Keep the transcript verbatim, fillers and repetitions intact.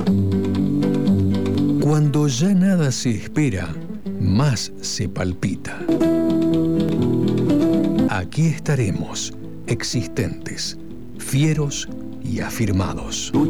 Cuando ya nada se espera, más se palpita. Aquí estaremos, existentes, fieros y afirmados.